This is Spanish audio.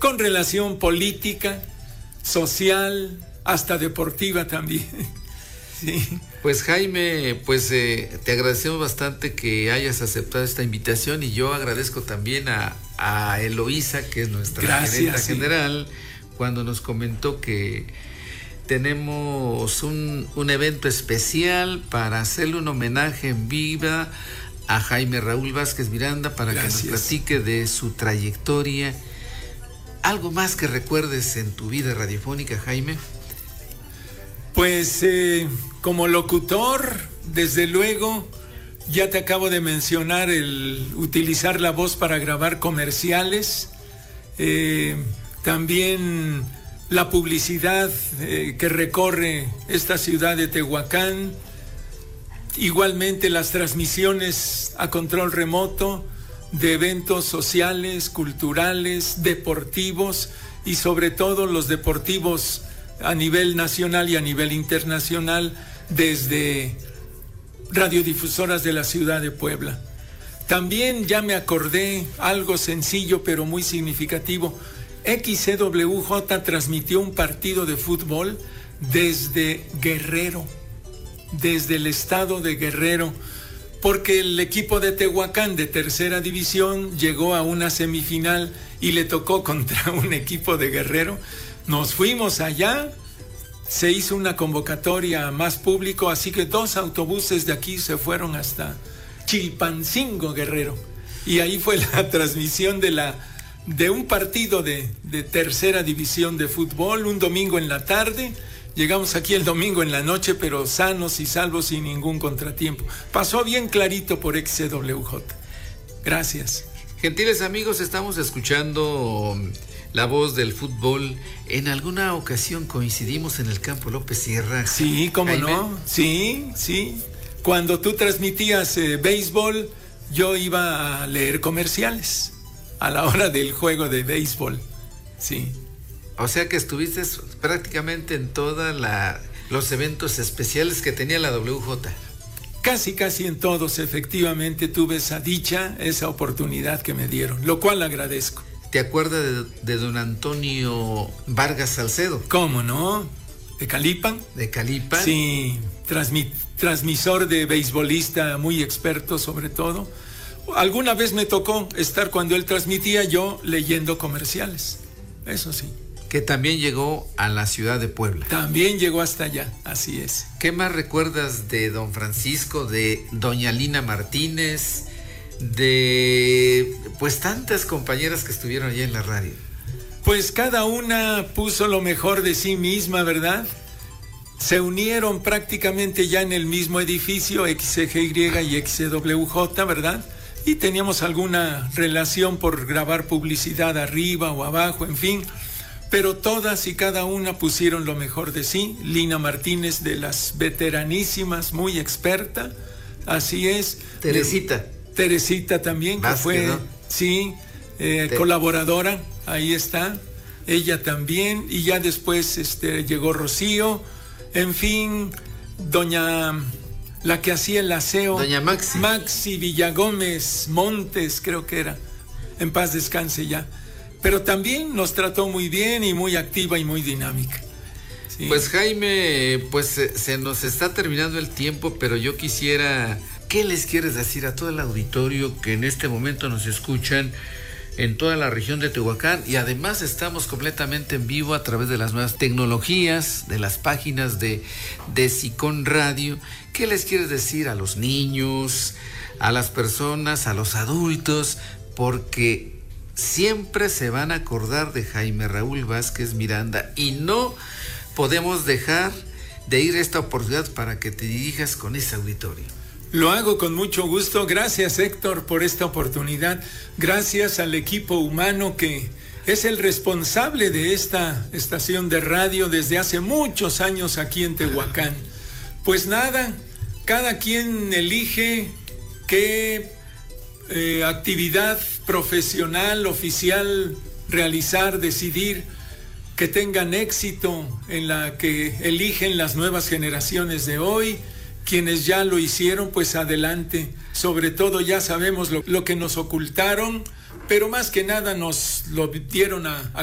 con relación política, social, hasta deportiva también. Sí. Pues Jaime, te agradecemos bastante que hayas aceptado esta invitación, y yo agradezco también a Eloísa, que es nuestra gerenta general, cuando nos comentó que tenemos un evento especial para hacerle un homenaje en viva a Jaime Raúl Vázquez Miranda, para que nos platique de su trayectoria. ¿Algo más que recuerdes en tu vida radiofónica, Jaime? Pues como locutor, desde luego, ya te acabo de mencionar el utilizar la voz para grabar comerciales, también la publicidad que recorre esta ciudad de Tehuacán, igualmente las transmisiones a control remoto de eventos sociales, culturales, deportivos, y sobre todo los deportivos a nivel nacional y a nivel internacional desde radiodifusoras de la ciudad de Puebla. También ya me acordé, algo sencillo pero muy significativo, XCWJ transmitió un partido de fútbol desde Guerrero, desde el estado de Guerrero, porque el equipo de Tehuacán de tercera división llegó a una semifinal y le tocó contra un equipo de Guerrero. Nos fuimos allá, se hizo una convocatoria a más público, así que 2 autobuses de aquí se fueron hasta Chilpancingo, Guerrero, y ahí fue la transmisión de un partido de tercera división de fútbol, un domingo en la tarde. Llegamos aquí el domingo en la noche, pero sanos y salvos, sin ningún contratiempo. Pasó bien clarito por XCWJ. Gracias. Gentiles amigos, estamos escuchando la voz del fútbol. En alguna ocasión coincidimos en el Campo López Sierra. Sí, cómo Jaime. No. Sí. Cuando tú transmitías béisbol, yo iba a leer comerciales a la hora del juego de béisbol. Sí. O sea que estuviste prácticamente en todos los eventos especiales que tenía la WJ. Casi en todos, efectivamente, tuve esa dicha, esa oportunidad que me dieron, lo cual agradezco. ¿Te acuerdas de don Antonio Vargas Salcedo? ¿Cómo no? ¿De Calipan? ¿De Calipan? Sí, transmisor de beisbolista muy experto sobre todo. Alguna vez me tocó estar cuando él transmitía, yo leyendo comerciales, eso sí. Que también llegó a la ciudad de Puebla. También llegó hasta allá, así es. ¿Qué más recuerdas de don Francisco, de doña Lina Martínez, de pues tantas compañeras que estuvieron allá en la radio? Pues cada una puso lo mejor de sí misma, ¿verdad? Se unieron prácticamente ya en el mismo edificio, XCGY y XCWJ, ¿verdad? Y teníamos alguna relación por grabar publicidad arriba o abajo, en fin. Pero todas y cada una pusieron lo mejor de sí. Lina Martínez, de las veteranísimas, muy experta, así es. Teresita también, Vázquez, que fue, ¿no? Sí, colaboradora, ahí está, ella también, y ya después llegó Rocío, en fin, la que hacía el aseo, doña Maxi Villagómez Montes, creo que era, en paz descanse ya. Pero también nos trató muy bien y muy activa y muy dinámica. Sí. Pues Jaime, se nos está terminando el tiempo, pero yo quisiera, ¿qué les quieres decir a todo el auditorio que en este momento nos escuchan en toda la región de Tehuacán? Y además estamos completamente en vivo a través de las nuevas tecnologías, de las páginas de SICON Radio. ¿Qué les quieres decir a los niños, a las personas, a los adultos? Porque siempre se van a acordar de Jaime Raúl Vázquez Miranda y no podemos dejar de ir a esta oportunidad para que te dirijas con ese auditorio. Lo hago con mucho gusto. Gracias, Héctor, por esta oportunidad. Gracias al equipo humano que es el responsable de esta estación de radio desde hace muchos años aquí en Tehuacán. Pues nada, cada quien elige qué actividad profesional, oficial, realizar, decidir, que tengan éxito en la que eligen las nuevas generaciones de hoy. Quienes ya lo hicieron, pues adelante. Sobre todo ya sabemos lo que nos ocultaron, pero más que nada nos lo dieron a